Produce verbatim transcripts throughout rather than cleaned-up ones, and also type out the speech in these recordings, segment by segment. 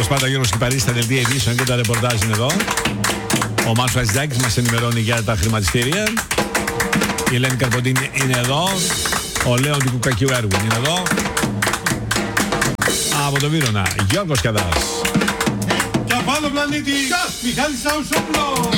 Όπως πάντα, Γιώργος Κυπαρής στα δελτία ειδήσεων και τα ρεπορτάζ είναι εδώ. Ο Μάρκος Χατζηδάκης μας ενημερώνει για τα χρηματιστήρια. Η Ελένη Καρποντίνη είναι εδώ. Ο Λέων του Κουκακίου Έργου είναι εδώ. Από το Βύρωνα, Γιώργος Καδάς. Και από άλλο πλανήτη, Μιχάλης Σαουσόπουλος.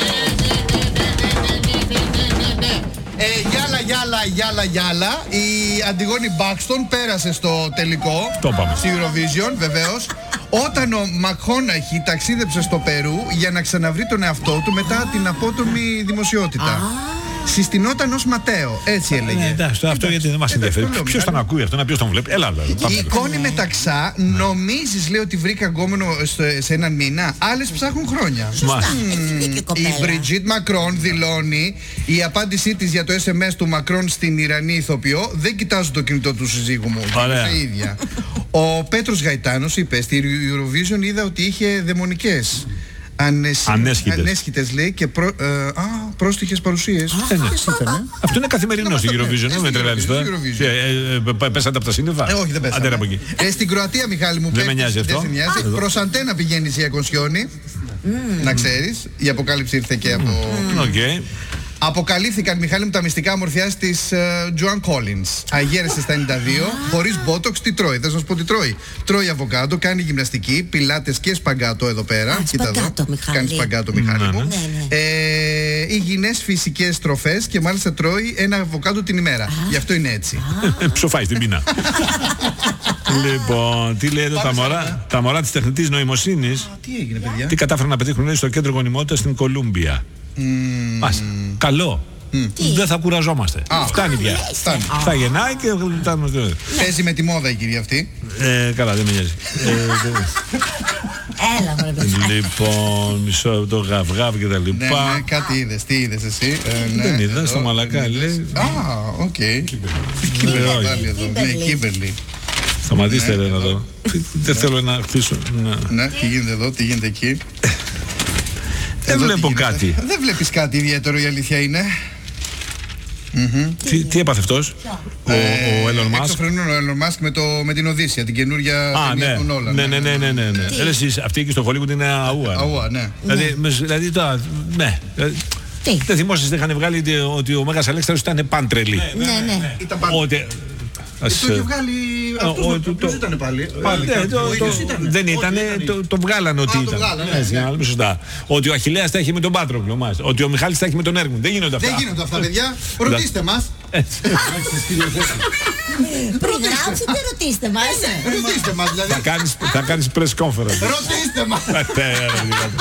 Ε, γιάλα, γιάλα, γιάλα, γιάλα. Η Αντιγόνη Μπάκστον πέρασε στο τελικό. Το πάμε. Στη Eurovision, βεβαίως. Όταν ο Μακχόναχι ταξίδεψε στο Περού για να ξαναβρει τον εαυτό του μετά την απότομη δημοσιότητα. Συστηνόταν ως Ματέο, έτσι έλεγε. Ναι, εντάξει, αυτό εντάξει, γιατί δεν μας ενδιαφέρει. Ποιος τον ακούει αυτό, να ποιος τον βλέπει. Έλα, η εικόνη μεταξά, νομίζεις, λέει, ότι βρήκα γκόμενο σε έναν μήνα. Άλλες ψάχνουν χρόνια. Η Μπριτζίτ Μακρόν δηλώνει η απάντησή της για το ες εμ ες του Μακρόν στην Ιρανή ηθοποιό: δεν κοιτάζω το κινητό του συζύγου μου. Είναι ίδια. Ο Πέτρος Γαϊτάνος είπε: στη Eurovision είδα ότι είχε δαιμονικές. Ανέσχυτες. Ανέσχυτες, λέει, και προ, ε, α, πρόστιχες παρουσίες. Α, ναι. Αυτό είναι καθημερινό στην Eurovision, δεν με τρελαίνεις τώρα. Πέσατε από τα σύννεφα. Ε, όχι, δεν πέσατε. Από εκεί. Ε, στην Κροατία, Μιχάλη μου, δεν με νοιάζει αυτό. Προς Αντένα πηγαίνει η Ακονσιόνη. Να ξέρεις, η αποκάλυψη ήρθε και από. Okay. Αποκαλύφθηκαν, Μιχάλη μου, τα μυστικά αμορφιάς της Τζοάν Κόλινς. Αγέρασε στα ενενήντα δύο, χωρίς μπότοξ, τι τρώει. Θες να σου πω τι τρώει. Τρώει αβοκάντο, κάνει γυμναστική, πιλάτες και σπαγκάτο εδώ πέρα. Α, κοίτα σπαγκάτο, εδώ. Μιχάλη. Κάνει σπαγκάτο, Μιχάλη ναι, μου. ναι, ναι. Ε, υγιεινές φυσικές τροφές και μάλιστα τρώει ένα αβοκάντο την ημέρα. Α. Γι' αυτό είναι έτσι. Ψοφάει στην πείνα. Λοιπόν, τι λέει εδώ τα μωρά, τα μωρά της τεχνητής νοημοσύνης. Τι έγινε, παιδιά. Τι κατάφεραν να πετύχουν στο κέντρο γονιμότητας στην Κολούμπια. Mm. Ας, καλό. Mm. Δεν θα κουραζόμαστε. Ah. Φτάνει πια. Φτάνει. Ah. Θα γεννάει και θα... Παίζει με τη μόδα η κυρία αυτή. Ε, καλά, δεν με νοιάζει. Έλα, μωρέ παιδιά. Λοιπόν, μισό το γαυγάβ και τα λοιπά. Ναι, ναι, κάτι είδες. Τι είδες εσύ? Ε, ναι, δεν είδα, στο μαλακά λέει. Α, οκ. Ναι, Κίμπερλι. Σταματήστε ρε να δω. Δεν θέλω να χτίσω. Ναι, τι γίνεται εδώ, τι γίνεται εκεί. Δεν βλέπω κάτι. Δεν βλέπεις κάτι ιδιαίτερο, η αλήθεια είναι. Mm-hmm. Τι, τι έπαθε αυτός, ο, ο Elon Musk. Εξωφρενούν ο Elon Musk με, το, με την Οδύσσια, την καινούργια ταινία του Νόλαν. Ναι, ναι, ναι, ναι, ναι, ναι. Έλα εσείς, αυτή εκεί στο Hollywood είναι αούα. Αούα, ναι. Δηλαδή, ναι. δηλαδή τώρα, ναι. Τι? Δεν θυμόσαστε, είχαν βγάλει ότι ο Μέγας Αλέξανδρος ήταν πάντρελη. Ναι, ναι, ναι. Ήταν πάντρελη. Ας... Το είχε βγάλει αυτός, το, το, ήταν πάλι, πάλι ναι, το, το, ήταν, δεν ήταν, το, το βγάλαν ότι Α, ήταν. Το βγάλαν, ναι, έτσι, ναι. Ναι. Σωστά. Ότι ο Αχιλλέας τα έχει με τον Πάτροκλο μας. Ότι ο Μιχάλης τα έχει με τον Έργο. Δεν γίνονται αυτά. Δεν γίνονται αυτά, παιδιά. Ρωτήστε μας. Προγράψετε, ρωτήστε μας. Ρωτήστε μας, δηλαδή. Θα κάνεις press conference. Ρωτήστε μας.